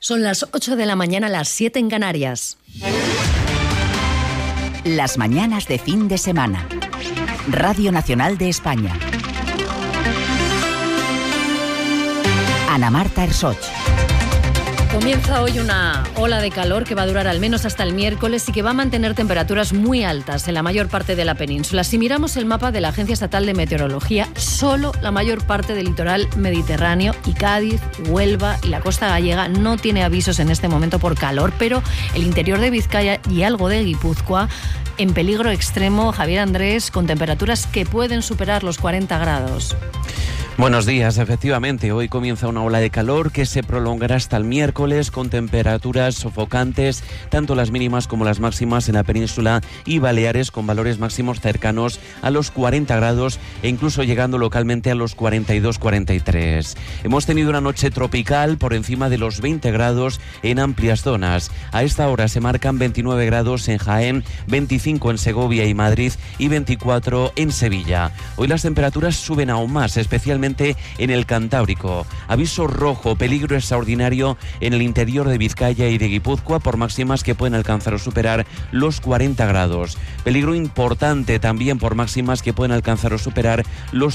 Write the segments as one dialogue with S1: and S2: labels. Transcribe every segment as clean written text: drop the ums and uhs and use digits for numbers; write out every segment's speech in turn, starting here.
S1: Son las 8 de la mañana, las 7 en Canarias.
S2: Las mañanas de fin de semana. Radio Nacional de España. Ana Marta Ersoch.
S1: Comienza hoy una ola de calor que va a durar al menos hasta el miércoles y que va a mantener temperaturas muy altas en la mayor parte de la península. Si miramos el mapa de la Agencia Estatal de Meteorología, solo la mayor parte del litoral mediterráneo y Cádiz, Huelva y la costa gallega no tiene avisos en este momento por calor, pero el interior de Vizcaya y algo de Guipúzcoa en peligro extremo. Javier Andrés, con temperaturas que pueden superar los 40 grados.
S3: Buenos días, efectivamente, hoy comienza una ola de calor que se prolongará hasta el miércoles con temperaturas sofocantes, tanto las mínimas como las máximas en la península y Baleares, con valores máximos cercanos a los 40 grados e incluso llegando localmente a los 42-43. Hemos tenido una noche tropical por encima de los 20 grados en amplias zonas. A esta hora se marcan 29 grados en Jaén, 25 en Segovia y Madrid y 24 en Sevilla. Hoy las temperaturas suben aún más, especialmente en el Cantábrico. Aviso rojo, peligro extraordinario en el interior de Vizcaya y de Guipúzcoa por máximas que pueden alcanzar o superar los 40 grados. Peligro importante también por máximas que pueden alcanzar o superar los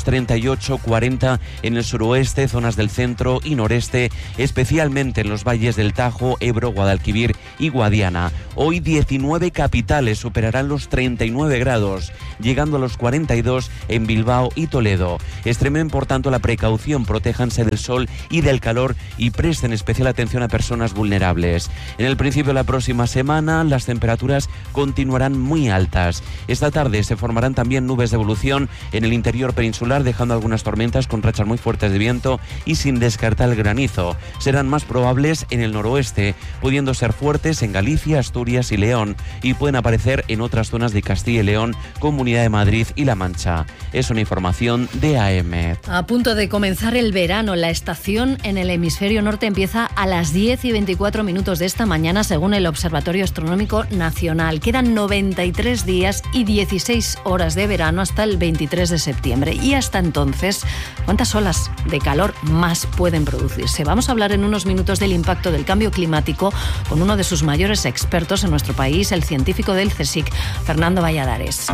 S3: 38-40 en el suroeste, zonas del centro y noreste, especialmente en los valles del Tajo, Ebro, Guadalquivir y Guadiana. Hoy 19 capitales superarán los 39 grados, llegando a los 42 en Bilbao y Toledo. Extremen, por tanto, la precaución, protéjanse del sol y del calor y presten especial atención a personas vulnerables. En el principio de la próxima semana las temperaturas continuarán muy altas. Esta tarde se formarán también nubes de evolución en el interior peninsular, dejando algunas tormentas con rachas muy fuertes de viento y sin descartar el granizo. Serán más probables en el noroeste, pudiendo ser fuertes en Galicia, Asturias y León, y pueden aparecer en otras zonas de Castilla y León, Comunidad de Madrid y La Mancha. Es una información de AM.
S1: A punto de comenzar el verano, la estación en el hemisferio norte empieza a las 10:24 de esta mañana, según el Observatorio Astronómico Nacional. Quedan 93 días y 16 horas de verano hasta el 23 de septiembre. Y hasta entonces, ¿cuántas olas de calor más pueden producirse? Vamos a hablar en unos minutos del impacto del cambio climático con uno de sus mayores expertos en nuestro país, el científico del CSIC, Fernando Valladares.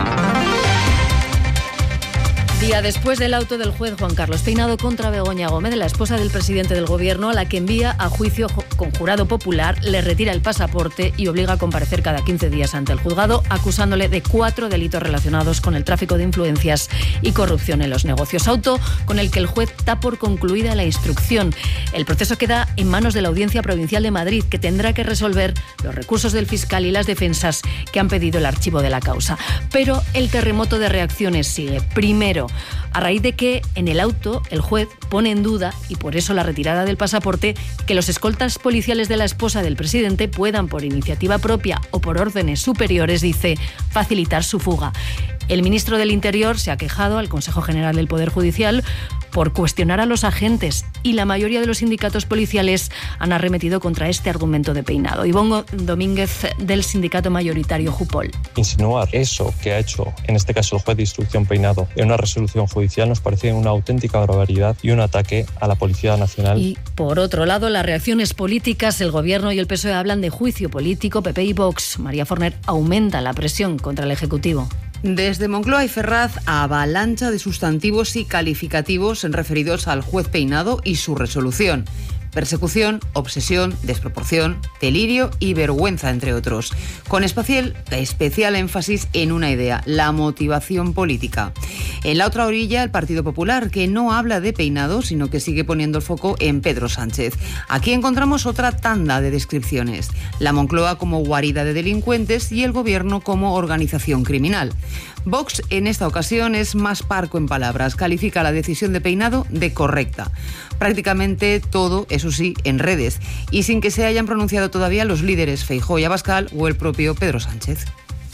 S1: Día después del auto del juez Juan Carlos Peinado contra Begoña Gómez, la esposa del presidente del Gobierno, a la que envía a juicio con jurado popular, le retira el pasaporte y obliga a comparecer cada 15 días ante el juzgado, acusándole de 4 delitos relacionados con el tráfico de influencias y corrupción en los negocios. Auto con el que el juez da por concluida la instrucción. El proceso queda en manos de la Audiencia Provincial de Madrid, que tendrá que resolver los recursos del fiscal y las defensas que han pedido el archivo de la causa. Pero el terremoto de reacciones sigue. Primero, a raíz de que en el auto el juez pone en duda, y por eso la retirada del pasaporte, que los escoltas policiales de la esposa del presidente puedan, por iniciativa propia o por órdenes superiores, dice, facilitar su fuga. El ministro del Interior se ha quejado al Consejo General del Poder Judicial por cuestionar a los agentes, y la mayoría de los sindicatos policiales han arremetido contra este argumento de Peinado. Ivonne Domínguez, del sindicato mayoritario Jupol.
S4: Insinuar eso que ha hecho, en este caso el juez de instrucción Peinado, en una resolución judicial nos parece una auténtica barbaridad y un ataque a la Policía Nacional.
S1: Y por otro lado, las reacciones políticas, el Gobierno y el PSOE hablan de juicio político. PP y Vox, María Forner, aumenta la presión contra el Ejecutivo.
S5: Desde Moncloa y Ferraz, avalancha de sustantivos y calificativos referidos al juez Peinado y su resolución. Persecución, obsesión, desproporción, delirio y vergüenza, entre otros. Con especial énfasis en una idea, la motivación política. En la otra orilla, el Partido Popular, que no habla de Peinado, sino que sigue poniendo el foco en Pedro Sánchez. Aquí encontramos otra tanda de descripciones. La Moncloa como guarida de delincuentes y el Gobierno como organización criminal. Vox, en esta ocasión, es más parco en palabras. Califica la decisión de Peinado de correcta. Prácticamente todo, eso sí, en redes, y sin que se hayan pronunciado todavía los líderes Feijóo y Abascal o el propio Pedro Sánchez.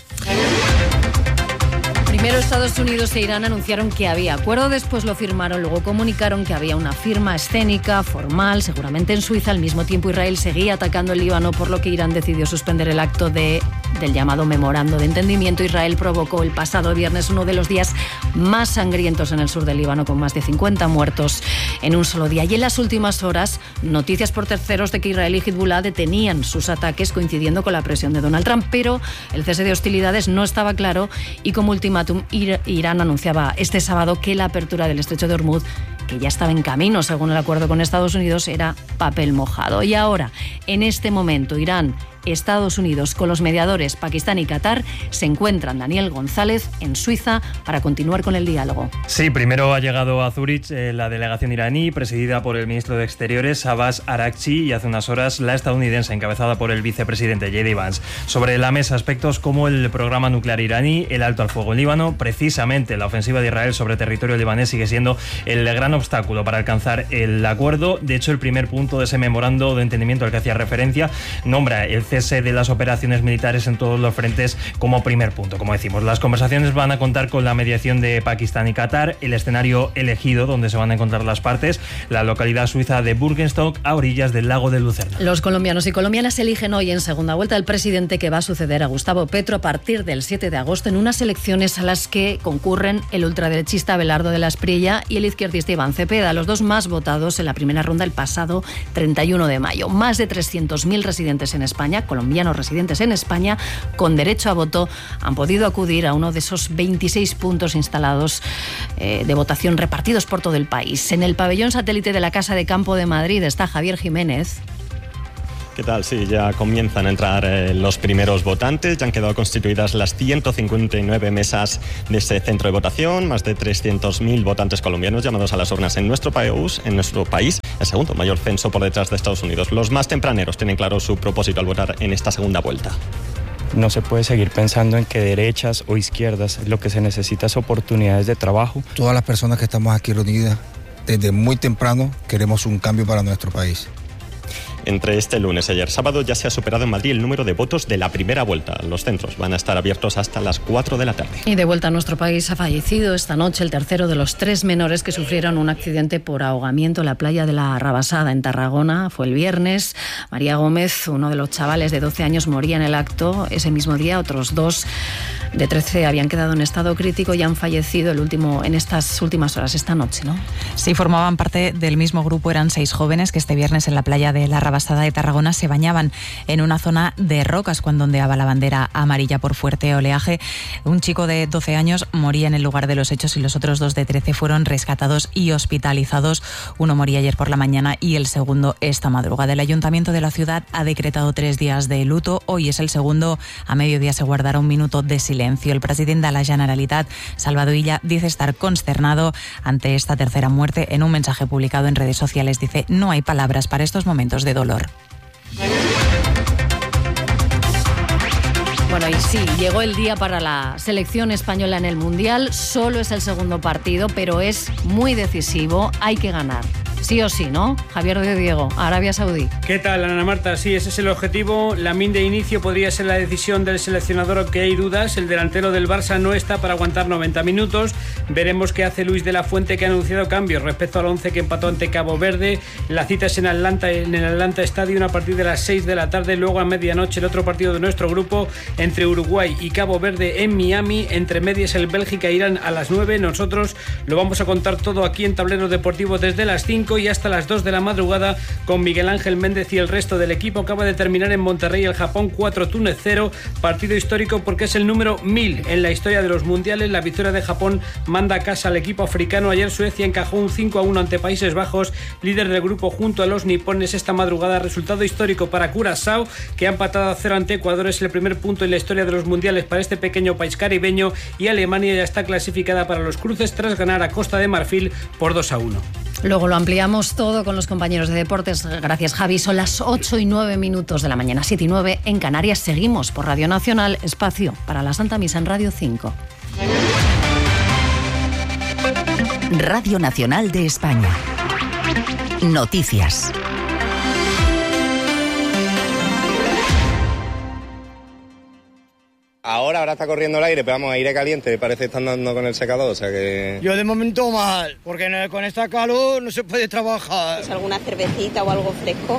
S1: Primero Estados Unidos e Irán anunciaron que había acuerdo, después lo firmaron, luego comunicaron que había una firma escénica, formal, seguramente en Suiza. Al mismo tiempo Israel seguía atacando el Líbano, por lo que Irán decidió suspender el acto de del llamado memorando de entendimiento. Israel provocó el pasado viernes uno de los días más sangrientos en el sur del Líbano, con más de 50 muertos en un solo día. Y en las últimas horas, noticias por terceros de que Israel y Hezbollah detenían sus ataques, coincidiendo con la presión de Donald Trump, pero el cese de hostilidades no estaba claro y como ultimátum Irán anunciaba este sábado que la apertura del estrecho de Hormuz, que ya estaba en camino según el acuerdo con Estados Unidos, era papel mojado. Y ahora, en este momento, Irán, Estados Unidos, con los mediadores Pakistán y Qatar, se encuentran, Daniel González, en Suiza para continuar con el diálogo.
S6: Sí, primero ha llegado a Zúrich la delegación iraní, presidida por el ministro de Exteriores, Abbas Araghchi, y hace unas horas la estadounidense, encabezada por el vicepresidente J.D. Vance. Sobre la mesa, aspectos como el programa nuclear iraní, el alto al fuego en Líbano. Precisamente la ofensiva de Israel sobre territorio libanés sigue siendo el gran obstáculo para alcanzar el acuerdo. De hecho, el primer punto de ese memorando de entendimiento al que hacía referencia nombra el cese de las operaciones militares en todos los frentes como primer punto. Como decimos, las conversaciones van a contar con la mediación de Pakistán y Qatar. El escenario elegido, donde se van a encontrar las partes, la localidad suiza de Burgenstock, a orillas del lago de Lucerna.
S1: Los colombianos y colombianas eligen hoy en segunda vuelta al presidente que va a suceder a Gustavo Petro a partir del 7 de agosto en unas elecciones a las que concurren el ultraderechista Abelardo de la Espriella y el izquierdista Iván Cepeda, los dos más votados en la primera ronda el pasado 31 de mayo. Más de 300.000 residentes en España, colombianos residentes en España, con derecho a voto, han podido acudir a uno de esos 26 puntos instalados de votación repartidos por todo el país. En el pabellón satélite de la Casa de Campo de Madrid está Javier Jiménez.
S7: ¿Qué tal? Sí, ya comienzan a entrar los primeros votantes. Ya han quedado constituidas las 159 mesas de ese centro de votación. Más de 300.000 votantes colombianos llamados a las urnas en nuestro país. El segundo mayor censo por detrás de Estados Unidos. Los más tempraneros tienen claro su propósito al votar en esta segunda vuelta.
S8: No se puede seguir pensando en que derechas o izquierdas, lo que se necesita es oportunidades de trabajo.
S9: Todas las personas que estamos aquí reunidas, desde muy temprano, queremos un cambio para nuestro país.
S7: Entre este lunes y ayer sábado ya se ha superado en Madrid el número de votos de la primera vuelta. Los centros van a estar abiertos hasta las 4 de la tarde.
S1: Y de vuelta a nuestro país, ha fallecido esta noche el tercero de los 3 menores que sufrieron un accidente por ahogamiento en la playa de la Rabasada, en Tarragona. Fue el viernes. María Gómez, uno de los chavales de 12 años, moría en el acto. Ese mismo día, otros 2 de 13 habían quedado en estado crítico y han fallecido en estas últimas horas, esta noche, ¿no?
S10: Sí, formaban parte del mismo grupo. Eran 6 jóvenes que este viernes en la playa de la Rabasada de Tarragona se bañaban en una zona de rocas cuando ondeaba la bandera amarilla por fuerte oleaje. Un chico de 12 años moría en el lugar de los hechos y los otros 2 de 13 fueron rescatados y hospitalizados. Uno moría ayer por la mañana y el segundo esta madrugada. El Ayuntamiento de la ciudad ha decretado 3 días de luto. Hoy es el segundo. A mediodía se guardará un minuto de silencio. El presidente de la Generalitat, Salvador Illa, dice estar consternado ante esta tercera muerte. En un mensaje publicado en redes sociales dice: no hay palabras para estos momentos de dolor.
S1: Bueno, y sí, llegó el día para la selección española en el Mundial. Solo es el segundo partido, pero es muy decisivo. Hay que ganar. Sí o sí, ¿no? Javier de Diego, Arabia Saudí.
S11: ¿Qué tal, Ana Marta? Sí, ese es el objetivo. Lamine de inicio podría ser la decisión del seleccionador, aunque hay dudas. El delantero del Barça no está para aguantar 90 minutos. Veremos qué hace Luis de la Fuente, que ha anunciado cambios respecto al 11 que empató ante Cabo Verde. La cita es en el Atlanta Stadium a partir de las 6 de la tarde. Luego a medianoche el otro partido de nuestro grupo entre Uruguay y Cabo Verde en Miami. Entre medias el Bélgica-Irán a las 9. Nosotros lo vamos a contar todo aquí en Tablero Deportivo desde las 5 y hasta las 2 de la madrugada con Miguel Ángel Méndez y el resto del equipo. Acaba de terminar en Monterrey el Japón 4, Túnez 0, partido histórico porque es el número 1000 en la historia de los mundiales. La victoria de Japón manda a casa al equipo africano. Ayer Suecia encajó un 5-1 ante Países Bajos, líder del grupo junto a los nipones. Esta madrugada resultado histórico para Curazao, que ha empatado a 0 ante Ecuador. Es el primer punto en la historia de los mundiales para este pequeño país caribeño, y Alemania ya está clasificada para los cruces tras ganar a Costa de Marfil por 2-1.
S1: Luego lo ampliamos todo con los compañeros de deportes. Gracias, Javi. Son las 8 y 9 minutos de la mañana, 7 y 9 en Canarias. Seguimos por Radio Nacional, espacio para la Santa Misa en Radio 5.
S2: Radio Nacional de España. Noticias.
S12: Ahora está corriendo el aire, pero vamos, aire caliente, parece que están dando con el secador, o sea que...
S13: Yo de momento mal, porque con esta calor no se puede trabajar.
S14: ¿Alguna cervecita o algo fresco?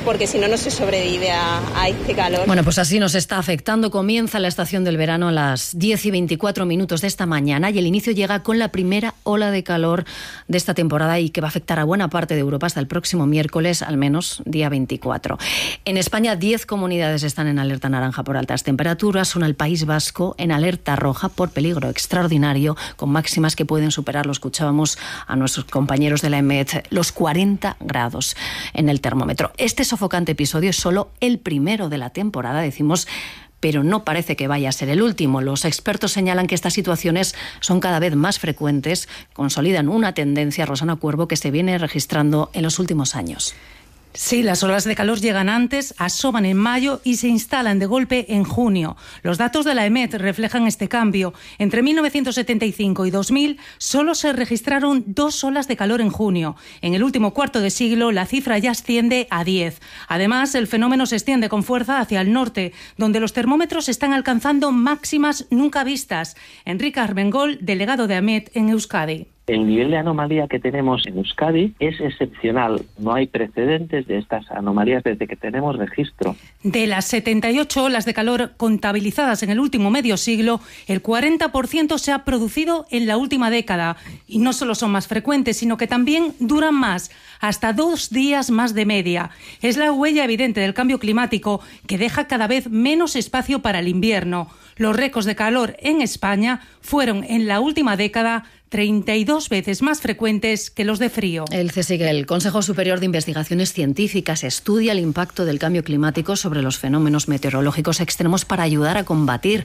S13: porque si no, no se sobrevive a este calor.
S1: Bueno, pues así nos está afectando. Comienza la estación del verano a las 10:24 de esta mañana y el inicio llega con la primera ola de calor de esta temporada y que va a afectar a buena parte de Europa hasta el próximo miércoles, al menos día 24. En España, 10 comunidades están en alerta naranja por altas temperaturas. Son el País Vasco en alerta roja por peligro extraordinario, con máximas que pueden superar, lo escuchábamos a nuestros compañeros de la EMET, los 40 grados en el termómetro. Este sofocante episodio es solo el primero de la temporada, decimos, pero no parece que vaya a ser el último. Los expertos señalan que estas situaciones son cada vez más frecuentes, consolidan una tendencia, Rosana Cuervo, que se viene registrando en los últimos años.
S14: Sí, las olas de calor llegan antes, asoman en mayo y se instalan de golpe en junio. Los datos de la EMET reflejan este cambio. Entre 1975 y 2000 solo se registraron 2 olas de calor en junio. En el último cuarto de siglo la cifra ya asciende a 10. Además, el fenómeno se extiende con fuerza hacia el norte, donde los termómetros están alcanzando máximas nunca vistas. Enrique Armengol, delegado de EMET en Euskadi.
S15: El nivel de anomalía que tenemos en Euskadi es excepcional. No hay precedentes de estas anomalías desde que tenemos registro.
S14: De las 78 olas de calor contabilizadas en el último medio siglo, el 40% se ha producido en la última década. Y no solo son más frecuentes, sino que también duran más, hasta 2 días más de media. Es la huella evidente del cambio climático que deja cada vez menos espacio para el invierno. Los récords de calor en España fueron en la última década 32 veces más frecuentes que los de frío.
S1: El CSIC, el Consejo Superior de Investigaciones Científicas, estudia el impacto del cambio climático sobre los fenómenos meteorológicos extremos para ayudar a combatir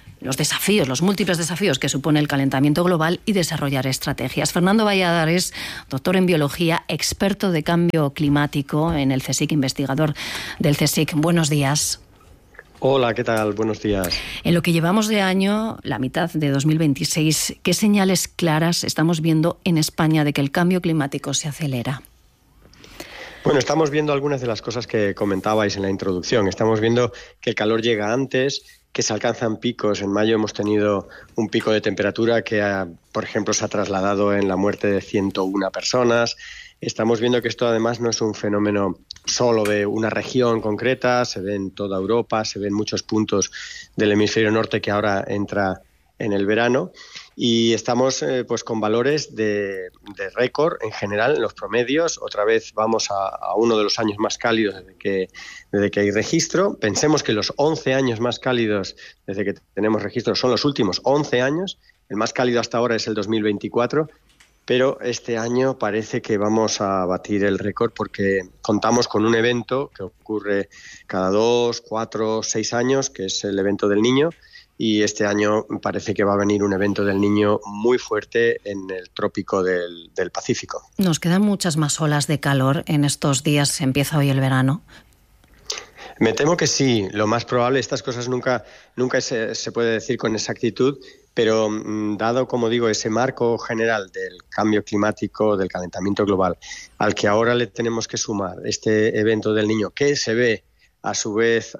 S1: los múltiples desafíos que supone el calentamiento global y desarrollar estrategias. Fernando Valladares, doctor en biología, experto de cambio climático en el CSIC, investigador del CSIC. Buenos días.
S16: Hola, ¿qué tal? Buenos días.
S1: En lo que llevamos de año, la mitad de 2026, ¿qué señales claras estamos viendo en España de que el cambio climático se acelera?
S16: Bueno, estamos viendo algunas de las cosas que comentabais en la introducción. Estamos viendo que el calor llega antes, que se alcanzan picos. En mayo hemos tenido un pico de temperatura que, por ejemplo, se ha trasladado en la muerte de 101 personas. Estamos viendo que esto además no es un fenómeno solo de una región concreta, se ve en toda Europa, se ve en muchos puntos del hemisferio norte que ahora entra en el verano y estamos pues con valores de récord en general en los promedios. Otra vez vamos a uno de los años más cálidos desde que hay registro. Pensemos que los 11 años más cálidos desde que tenemos registro son los últimos 11 años. El más cálido hasta ahora es el 2024. Pero este año parece que vamos a batir el récord porque contamos con un evento que ocurre cada 2, 4, 6 años, que es el evento del Niño, y este año parece que va a venir un evento del Niño muy fuerte en el trópico del Pacífico.
S1: Nos quedan muchas más olas de calor en estos días, empieza hoy el verano.
S16: Me temo que sí, lo más probable, estas cosas nunca se puede decir con exactitud, pero dado, como digo, ese marco general del cambio climático, del calentamiento global, al que ahora le tenemos que sumar este evento del Niño, que se ve a su vez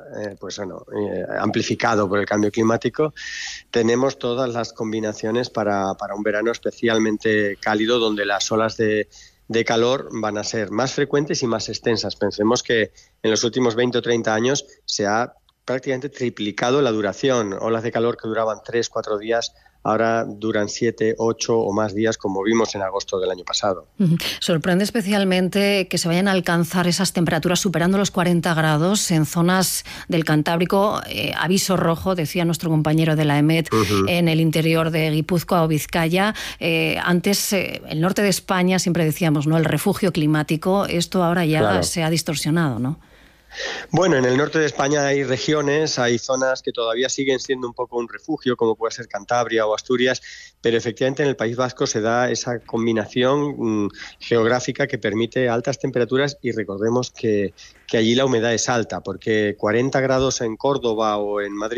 S16: amplificado por el cambio climático, tenemos todas las combinaciones para un verano especialmente cálido, donde las olas de calor van a ser más frecuentes y más extensas. Pensemos que en los últimos 20 o 30 años se ha prácticamente triplicado la duración. Olas de calor que duraban 3, 4 días, ahora duran 7, 8 o más días, como vimos en agosto del año pasado.
S1: Sorprende especialmente que se vayan a alcanzar esas temperaturas superando los 40 grados en zonas del Cantábrico. Aviso rojo, decía nuestro compañero de la EMET, en el interior de Guipúzcoa o Vizcaya. Antes, el norte de España, siempre decíamos, ¿no?, el refugio climático. Esto ahora ya se ha distorsionado, ¿no?
S16: Bueno, en el norte de España hay regiones, hay zonas que todavía siguen siendo un poco un refugio, como puede ser Cantabria o Asturias, pero efectivamente en el País Vasco se da esa combinación geográfica que permite altas temperaturas y recordemos que allí la humedad es alta, porque 40 grados en Córdoba o en Madrid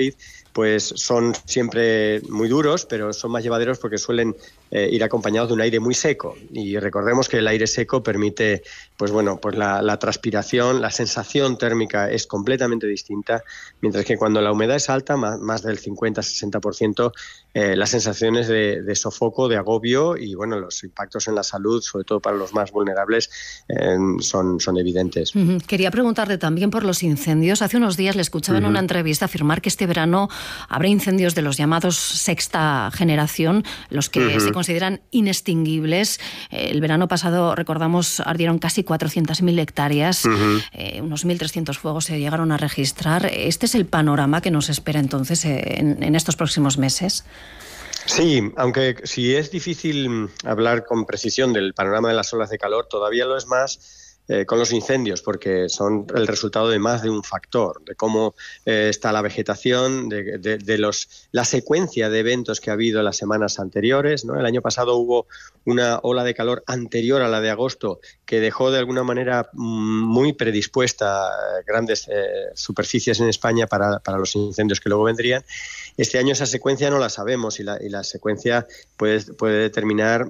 S16: pues son siempre muy duros, pero son más llevaderos porque suelen ir acompañados de un aire muy seco. Y recordemos que el aire seco permite, pues la transpiración, la sensación térmica es completamente distinta, mientras que cuando la humedad es alta, más del 50-60%, las sensaciones de sofoco, de agobio y los impactos en la salud, sobre todo para los más vulnerables, son evidentes.
S1: Quería preguntarle también por los incendios. Hace unos días le escuchaba en una entrevista afirmar que este verano habrá incendios de los llamados sexta generación, los que se consideran inextinguibles. El verano pasado, recordamos, ardieron casi 400.000 hectáreas, unos 1.300 fuegos se llegaron a registrar. ¿Este es el panorama que nos espera entonces en estos próximos meses?
S16: Sí, aunque si es difícil hablar con precisión del panorama de las olas de calor, todavía lo es más con los incendios, porque son el resultado de más de un factor, de cómo está la vegetación, de la secuencia de eventos que ha habido en las semanas anteriores, ¿no? El año pasado hubo una ola de calor anterior a la de agosto que dejó de alguna manera muy predispuesta grandes superficies en España para los incendios que luego vendrían. Este año esa secuencia no la sabemos y la secuencia puede determinar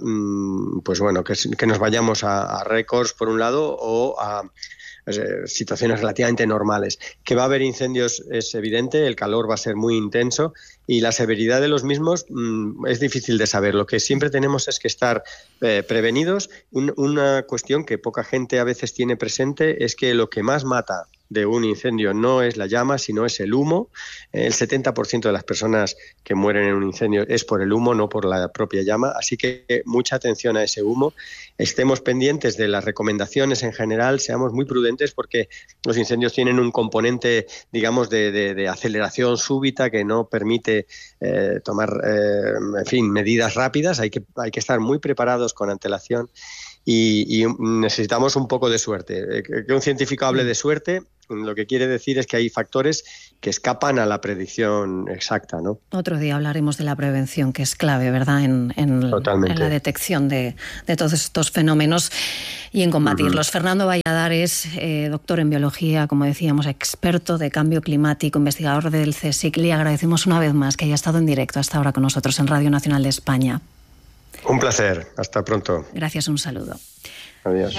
S16: que nos vayamos a récords por un lado o a situaciones relativamente normales. Que va a haber incendios es evidente, el calor va a ser muy intenso y la severidad de los mismos es difícil de saber. Lo que siempre tenemos es que estar prevenidos. Una cuestión que poca gente a veces tiene presente es que lo que más mata de un incendio no es la llama, sino es el humo. El 70% de las personas que mueren en un incendio es por el humo, no por la propia llama. Así que mucha atención a ese humo. Estemos pendientes de las recomendaciones en general, seamos muy prudentes porque los incendios tienen un componente, digamos, de aceleración súbita que no permite tomar, medidas rápidas. Hay que estar muy preparados con antelación y necesitamos un poco de suerte. Que un científico hable de suerte, lo que quiere decir es que hay factores que escapan a la predicción exacta, ¿no?
S1: Otro día hablaremos de la prevención, que es clave, ¿verdad?, en la detección de todos estos fenómenos y en combatirlos. Fernando Valladares, doctor en biología, como decíamos, experto de cambio climático, investigador del CSIC. Le agradecemos una vez más que haya estado en directo hasta ahora con nosotros en Radio Nacional de España.
S16: Un placer. Hasta pronto.
S1: Gracias, un saludo.
S16: Adiós.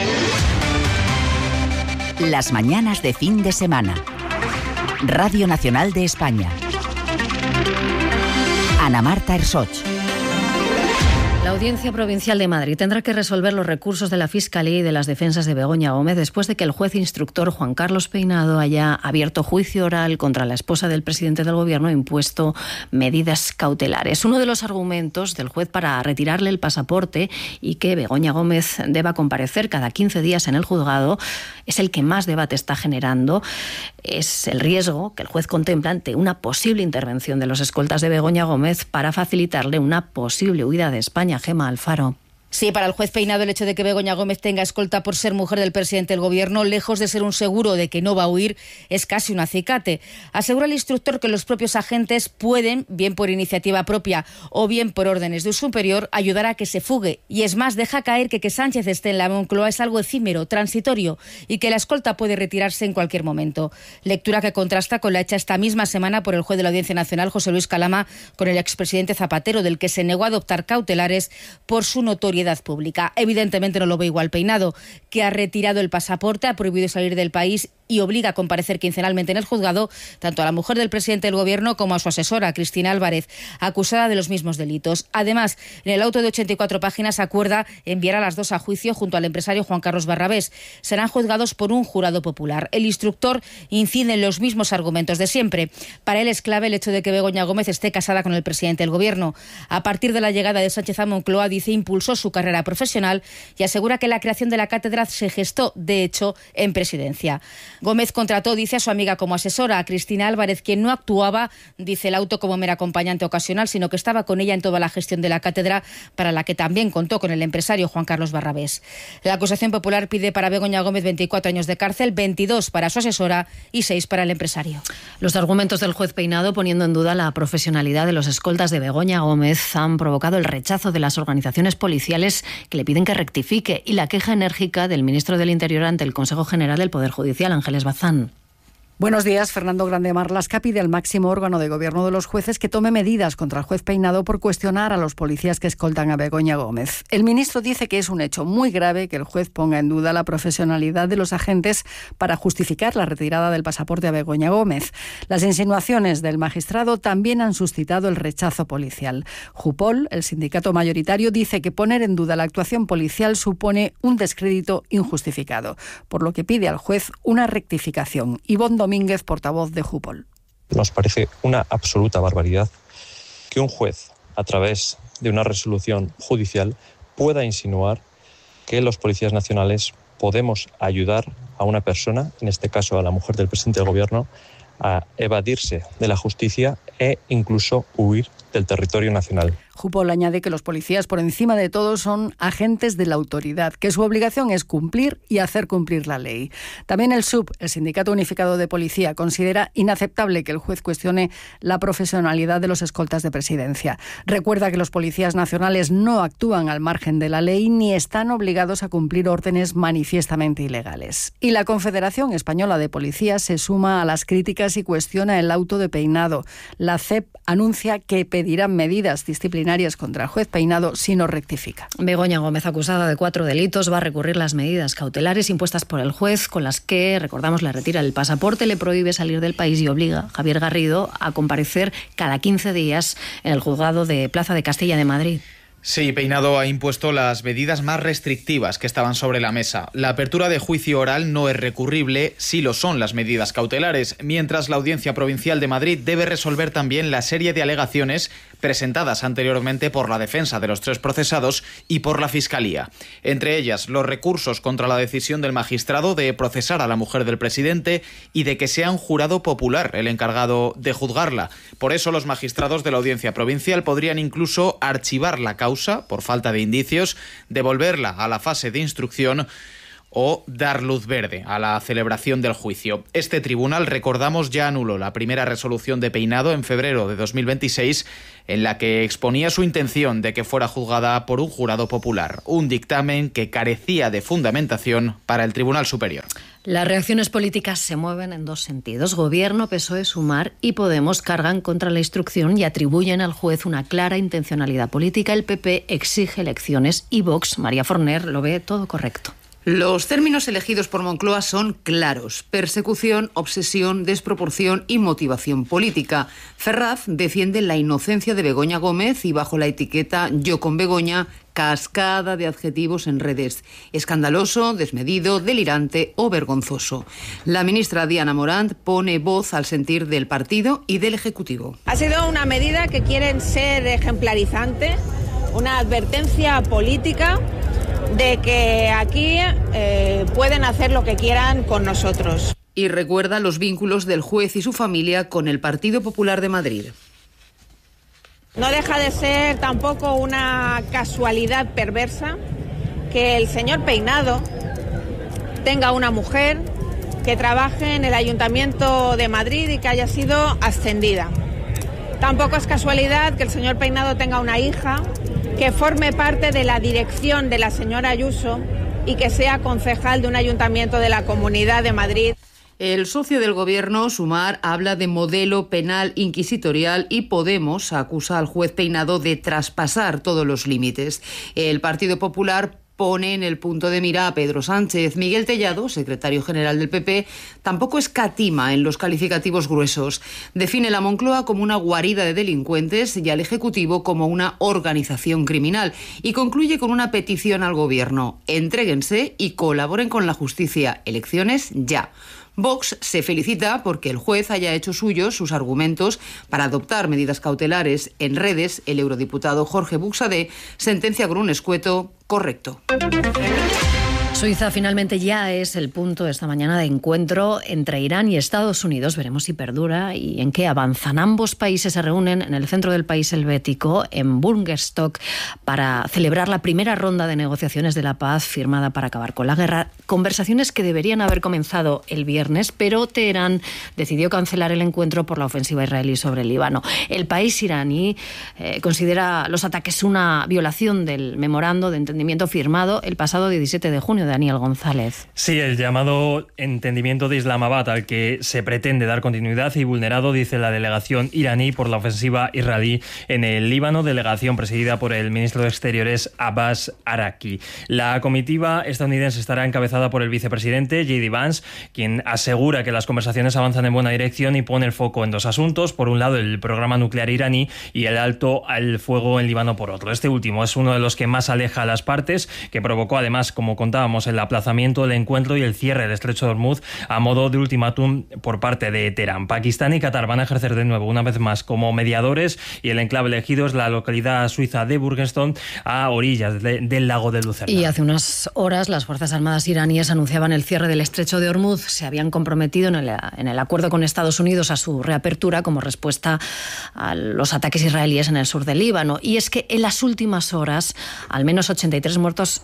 S2: Las mañanas de fin de semana. Radio Nacional de España. Ana Marta Ersoch.
S1: La Audiencia Provincial de Madrid tendrá que resolver los recursos de la Fiscalía y de las defensas de Begoña Gómez después de que el juez instructor Juan Carlos Peinado haya abierto juicio oral contra la esposa del presidente del Gobierno e impuesto medidas cautelares. Uno de los argumentos del juez para retirarle el pasaporte y que Begoña Gómez deba comparecer cada 15 días en el juzgado es el que más debate está generando. Es el riesgo que el juez contempla ante una posible intervención de los escoltas de Begoña Gómez para facilitarle una posible huida de España. Gemma Alfaro.
S17: Sí, para el juez Peinado el hecho de que Begoña Gómez tenga escolta por ser mujer del presidente del Gobierno, lejos de ser un seguro de que no va a huir, es casi un acicate. Asegura el instructor que los propios agentes pueden, bien por iniciativa propia o bien por órdenes de un superior, ayudar a que se fugue. Y es más, deja caer que Sánchez esté en la Moncloa es algo efímero, transitorio, y que la escolta puede retirarse en cualquier momento. Lectura que contrasta con la hecha esta misma semana por el juez de la Audiencia Nacional, José Luis Calama, con el expresidente Zapatero, del que se negó a adoptar cautelares por su notoriedad pública. Evidentemente no lo ve igual Peinado, que ha retirado el pasaporte, ha prohibido salir del país y obliga a comparecer quincenalmente en el juzgado tanto a la mujer del presidente del Gobierno como a su asesora, Cristina Álvarez, acusada de los mismos delitos. Además, en el auto de 84 páginas acuerda enviar a las dos a juicio junto al empresario Juan Carlos Barrabés. Serán juzgados por un jurado popular. El instructor incide en los mismos argumentos de siempre. Para él es clave el hecho de que Begoña Gómez esté casada con el presidente del Gobierno. A partir de la llegada de Sánchez a Moncloa, dice, impulsó su carrera profesional y asegura que la creación de la cátedra se gestó, de hecho, en presidencia. Gómez contrató, dice, a su amiga como asesora, a Cristina Álvarez, quien no actuaba, dice el auto, como mera acompañante ocasional, sino que estaba con ella en toda la gestión de la cátedra, para la que también contó con el empresario Juan Carlos Barrabés. La acusación popular pide para Begoña Gómez 24 años de cárcel, 22 para su asesora y 6 para el empresario.
S1: Los argumentos del juez Peinado, poniendo en duda la profesionalidad de los escoltas de Begoña Gómez, han provocado el rechazo de las organizaciones policiales que le piden que rectifique y la queja enérgica del ministro del Interior ante el Consejo General del Poder Judicial, Ángeles Bazán.
S18: Buenos días. Fernando Grande Marlaska pide al máximo órgano de gobierno de los jueces que tome medidas contra el juez Peinado por cuestionar a los policías que escoltan a Begoña Gómez. El ministro dice que es un hecho muy grave que el juez ponga en duda la profesionalidad de los agentes para justificar la retirada del pasaporte a Begoña Gómez. Las insinuaciones del magistrado también han suscitado el rechazo policial. Jupol, el sindicato mayoritario, dice que poner en duda la actuación policial supone un descrédito injustificado, por lo que pide al juez una rectificación. Ivonne Domínguez, portavoz de Jupol.
S4: Nos parece una absoluta barbaridad que un juez, a través de una resolución judicial, pueda insinuar que los policías nacionales podemos ayudar a una persona, en este caso a la mujer del presidente del gobierno, a evadirse de la justicia e incluso huir del territorio nacional.
S18: Jupol añade que los policías, por encima de todo, son agentes de la autoridad, que su obligación es cumplir y hacer cumplir la ley. También el SUB, el Sindicato Unificado de Policía, considera inaceptable que el juez cuestione la profesionalidad de los escoltas de presidencia. Recuerda que los policías nacionales no actúan al margen de la ley ni están obligados a cumplir órdenes manifiestamente ilegales. Y la Confederación Española de Policía se suma a las críticas y cuestiona el auto de Peinado. La CEP anuncia que pedirán medidas disciplinarias contra el juez Peinado si no rectifica.
S1: Begoña Gómez, acusada de 4 delitos, va a recurrir las medidas cautelares impuestas por el juez, con las que, recordamos, le retira el pasaporte, le prohíbe salir del país y obliga a Javier Garrido a comparecer cada 15 días en el juzgado de Plaza de Castilla de Madrid.
S19: Sí, Peinado ha impuesto las medidas más restrictivas que estaban sobre la mesa. La apertura de juicio oral no es recurrible, sí lo son las medidas cautelares, mientras la Audiencia Provincial de Madrid debe resolver también la serie de alegaciones presentadas anteriormente por la defensa de los 3 procesados y por la Fiscalía. Entre ellas, los recursos contra la decisión del magistrado de procesar a la mujer del presidente y de que sea un jurado popular el encargado de juzgarla. Por eso, los magistrados de la Audiencia Provincial podrían incluso archivar la causa por falta de indicios, devolverla a la fase de instrucción o dar luz verde a la celebración del juicio. Este tribunal, recordamos, ya anuló la primera resolución de Peinado en febrero de 2026, en la que exponía su intención de que fuera juzgada por un jurado popular, un dictamen que carecía de fundamentación para el Tribunal Superior.
S1: Las reacciones políticas se mueven en 2 sentidos. Gobierno, PSOE, Sumar y Podemos cargan contra la instrucción y atribuyen al juez una clara intencionalidad política. El PP exige elecciones y Vox, María Forner, lo ve todo correcto.
S5: Los términos elegidos por Moncloa son claros: persecución, obsesión, desproporción y motivación política. Ferraz defiende la inocencia de Begoña Gómez y, bajo la etiqueta Yo con Begoña, cascada de adjetivos en redes: escandaloso, desmedido, delirante o vergonzoso. La ministra Diana Morant pone voz al sentir del partido y del Ejecutivo.
S13: Ha sido una medida que quieren ser ejemplarizante, una advertencia política de que aquí pueden hacer lo que quieran con nosotros.
S5: Y recuerda los vínculos del juez y su familia con el Partido Popular de Madrid.
S13: No deja de ser tampoco una casualidad perversa que el señor Peinado tenga una mujer que trabaje en el Ayuntamiento de Madrid y que haya sido ascendida. Tampoco es casualidad que el señor Peinado tenga una hija que forme parte de la dirección de la señora Ayuso y que sea concejal de un ayuntamiento de la Comunidad de Madrid.
S5: El socio del gobierno, Sumar, habla de modelo penal inquisitorial y Podemos acusa al juez Peinado de traspasar todos los límites. El Partido Popular pone en el punto de mira a Pedro Sánchez. Miguel Tellado, secretario general del PP, tampoco escatima en los calificativos gruesos. Define la Moncloa como una guarida de delincuentes y al Ejecutivo como una organización criminal. Y concluye con una petición al Gobierno: entréguense y colaboren con la justicia. Elecciones ya. Vox se felicita porque el juez haya hecho suyos sus argumentos para adoptar medidas cautelares. En redes, el eurodiputado Jorge Buxadé sentencia con un escueto: correcto.
S1: Suiza finalmente ya es el punto esta mañana de encuentro entre Irán y Estados Unidos. Veremos si perdura y en qué avanzan. Ambos países se reúnen en el centro del país helvético, en Bürgerstock, para celebrar la primera ronda de negociaciones de la paz firmada para acabar con la guerra. Conversaciones que deberían haber comenzado el viernes, pero Teherán decidió cancelar el encuentro por la ofensiva israelí sobre el Líbano. El país iraní considera los ataques una violación del memorando de entendimiento firmado el pasado 17 de junio de Daniel González.
S6: Sí, el llamado entendimiento de Islamabad al que se pretende dar continuidad y vulnerado, dice la delegación iraní, por la ofensiva israelí en el Líbano, delegación presidida por el ministro de Exteriores Abbas Araqi. La comitiva estadounidense estará encabezada por el vicepresidente J.D. Vance, quien asegura que las conversaciones avanzan en buena dirección y pone el foco en dos asuntos: por un lado el programa nuclear iraní y el alto al fuego en Líbano por otro. Este último es uno de los que más aleja a las partes, que provocó además, como contábamos, el aplazamiento del encuentro y el cierre del estrecho de Hormuz a modo de ultimátum por parte de Teherán. Pakistán y Qatar van a ejercer de nuevo, una vez más, como mediadores, y el enclave elegido es la localidad suiza de Burgenstone, a orillas del lago de Lucerna.
S1: Y hace unas horas las Fuerzas Armadas iraníes anunciaban el cierre del estrecho de Hormuz. Se habían comprometido en el acuerdo con Estados Unidos a su reapertura como respuesta a los ataques israelíes en el sur del Líbano. Y es que en las últimas horas, al menos 83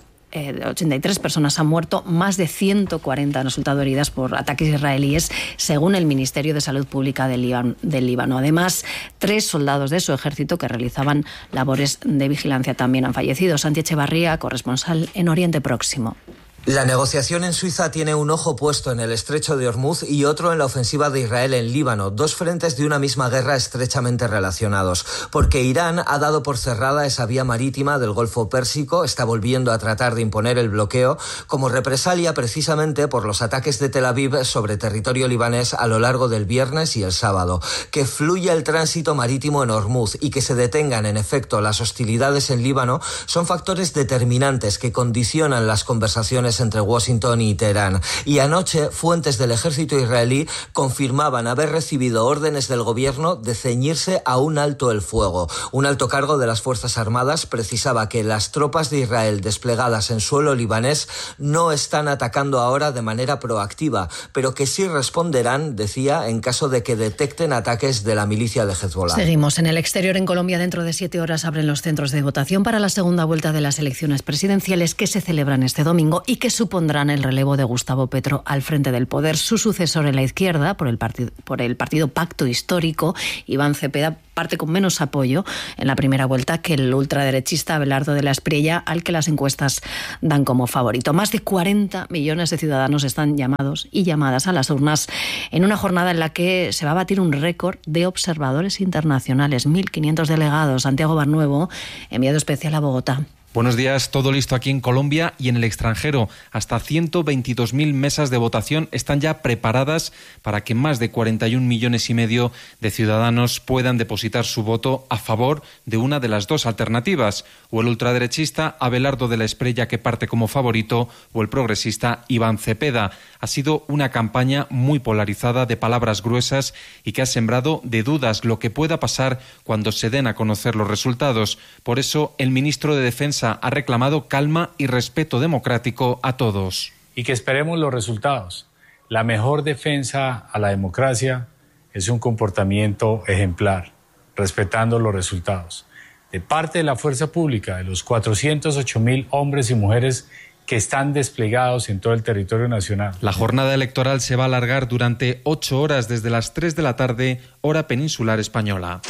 S1: personas han muerto, más de 140 han resultado heridas por ataques israelíes, según el Ministerio de Salud Pública del Líbano. Además, 3 soldados de su ejército que realizaban labores de vigilancia también han fallecido. Santi Echevarría, corresponsal en Oriente Próximo.
S20: La negociación en Suiza tiene un ojo puesto en el estrecho de Hormuz y otro en la ofensiva de Israel en Líbano, dos frentes de una misma guerra estrechamente relacionados, porque Irán ha dado por cerrada esa vía marítima del Golfo Pérsico, está volviendo a tratar de imponer el bloqueo como represalia precisamente por los ataques de Tel Aviv sobre territorio libanés a lo largo del viernes y el sábado. Que fluya el tránsito marítimo en Hormuz y que se detengan en efecto las hostilidades en Líbano son factores determinantes que condicionan las conversaciones entre Washington y Teherán. Y anoche, fuentes del ejército israelí confirmaban haber recibido órdenes del gobierno de ceñirse a un alto el fuego. Un alto cargo de las Fuerzas Armadas precisaba que las tropas de Israel desplegadas en suelo libanés no están atacando ahora de manera proactiva, pero que sí responderán, decía, en caso de que detecten ataques de la milicia de Hezbollah.
S1: Seguimos en el exterior. En Colombia, dentro de 7 horas abren los centros de votación para la segunda vuelta de las elecciones presidenciales que se celebran este domingo y que supondrán el relevo de Gustavo Petro al frente del poder. Su sucesor en la izquierda, por el partido Pacto Histórico, Iván Cepeda, parte con menos apoyo en la primera vuelta que el ultraderechista Abelardo de la Espriella, al que las encuestas dan como favorito. Más de 40 millones de ciudadanos están llamados y llamadas a las urnas en una jornada en la que se va a batir un récord de observadores internacionales. 1.500 delegados. Santiago Barnuevo, enviado especial a Bogotá.
S21: Buenos días, todo listo aquí en Colombia y en el extranjero. Hasta 122.000 mesas de votación están ya preparadas para que más de 41,5 millones de ciudadanos puedan depositar su voto a favor de una de las dos alternativas, o el ultraderechista Abelardo de la Espriella, que parte como favorito, o el progresista Iván Cepeda. Ha sido una campaña muy polarizada, de palabras gruesas, y que ha sembrado de dudas lo que pueda pasar cuando se den a conocer los resultados. Por eso, el ministro de Defensa ha reclamado calma y respeto democrático a todos.
S22: Y que esperemos los resultados. La mejor defensa a la democracia es un comportamiento ejemplar, respetando los resultados. De parte de la fuerza pública, de los 408.000 hombres y mujeres que están desplegados en todo el territorio nacional.
S21: La jornada electoral se va a alargar durante 8 horas desde las 3 de la tarde, hora peninsular española.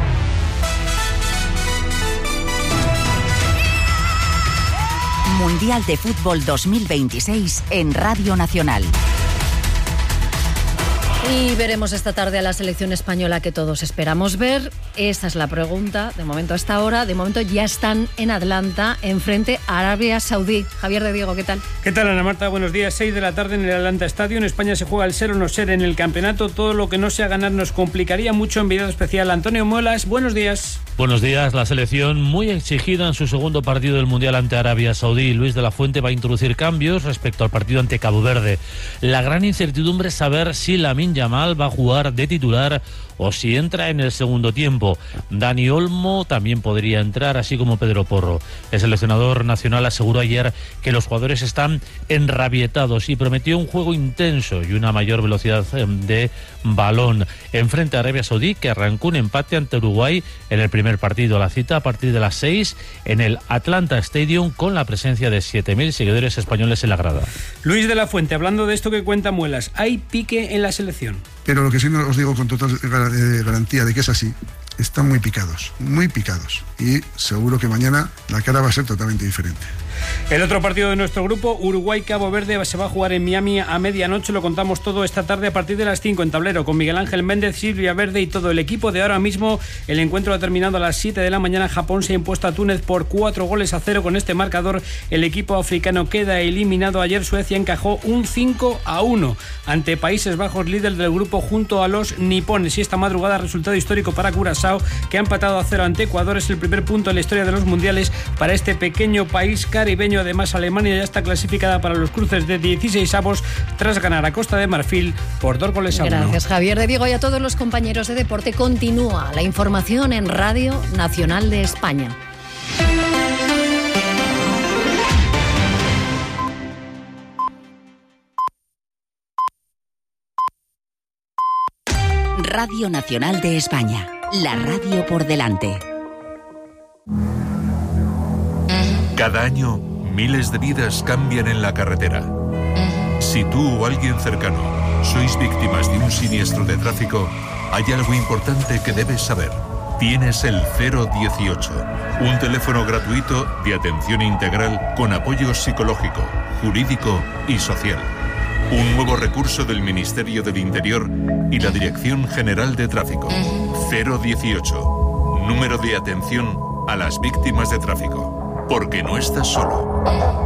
S2: Mundial de Fútbol 2026 en Radio Nacional.
S1: Y veremos esta tarde a la selección española que todos esperamos ver. Esa es la pregunta. De momento, a esta hora, de momento ya están en Atlanta, enfrente a Arabia Saudí. Javier de Diego, ¿qué tal?
S11: ¿Qué tal, Ana Marta? Buenos días. 6 de la tarde en el Atlanta Stadium. En España se juega el ser o no ser en el campeonato. Todo lo que no sea ganar nos complicaría mucho. Enviado especial Antonio Muelas. Buenos días.
S23: Buenos días. La selección muy exigida en su segundo partido del Mundial ante Arabia Saudí. Luis de la Fuente va a introducir cambios respecto al partido ante Cabo Verde. La gran incertidumbre es saber si Lamine Yamal va a jugar de titular o si entra en el segundo tiempo. Dani Olmo también podría entrar, así como Pedro Porro. El seleccionador nacional aseguró ayer que los jugadores están enrabietados y prometió un juego intenso y una mayor velocidad de balón. Enfrente a Arabia Saudí, que arrancó un empate ante Uruguay en el primer partido. La cita a partir de las 6 en el Atlanta Stadium, con la presencia de 7.000 seguidores españoles en la grada.
S11: Luis de la Fuente, hablando de esto que cuenta Muelas, ¿hay pique en la selección?
S24: Pero lo que sí os digo con total garantía de que es así, están muy picados, y seguro que mañana la cara va a ser totalmente diferente.
S11: El otro partido de nuestro grupo, Uruguay-Cabo Verde, se va a jugar en Miami a medianoche. Lo contamos todo esta tarde a partir de las 5 en Tablero, con Miguel Ángel Méndez, Silvia Verde y todo el equipo de ahora mismo. El encuentro ha terminado a las 7 de la mañana. Japón se ha impuesto a Túnez por 4-0. Con este marcador, el equipo africano queda eliminado. Ayer Suecia encajó un 5-1 ante Países Bajos, líder del grupo, junto a los nipones. Y esta madrugada, resultado histórico para Curazao, que ha empatado a 0 ante Ecuador. Es el primer punto en la historia de los mundiales para este pequeño país caribeño. Además, Alemania ya está clasificada para los cruces de 16avos tras ganar a Costa de Marfil por 2-1.
S1: Gracias, Javier de Diego, y a todos los compañeros de deporte. Continúa la información en Radio Nacional de España.
S2: Radio Nacional de España, la radio por delante.
S3: Cada año, miles de vidas cambian en la carretera. Si tú o alguien cercano sois víctimas de un siniestro de tráfico, hay algo importante que debes saber. Tienes el 018, un teléfono gratuito de atención integral con apoyo psicológico, jurídico y social. Un nuevo recurso del Ministerio del Interior y la Dirección General de Tráfico. 018, número de atención a las víctimas de tráfico. Porque no estás solo.